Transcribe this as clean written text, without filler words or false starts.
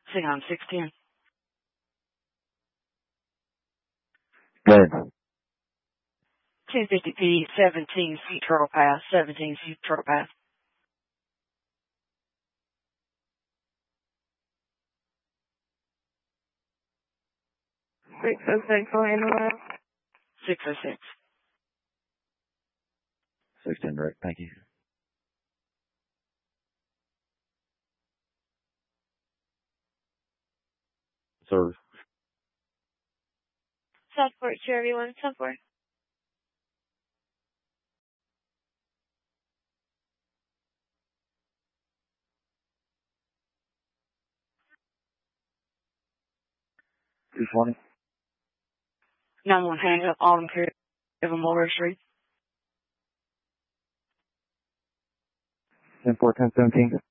Sing on 610. Good. 1050P, 17 feet Turtle Path, 17 feet Turtle Path. Six oh six, Orlando. 606. 610 direct, thank you. Service. Southport, Cherry 1, Southport. $220. 91 hang up, Autumn Care of Mulberry Street. 10-4, 10-17.